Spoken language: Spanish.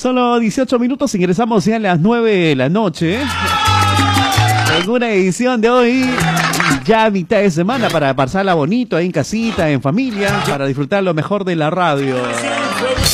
Solo 18 minutos, ingresamos ya a las 9 de la noche. En una edición de hoy, ya a mitad de semana, para pasarla bonito ahí en casita, en familia, para disfrutar lo mejor de la radio.